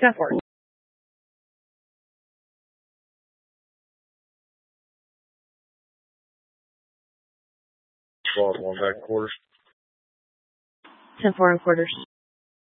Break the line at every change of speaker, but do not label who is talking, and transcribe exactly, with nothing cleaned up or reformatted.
Go for it.
twelve, one back quarters.
ten four and quarters.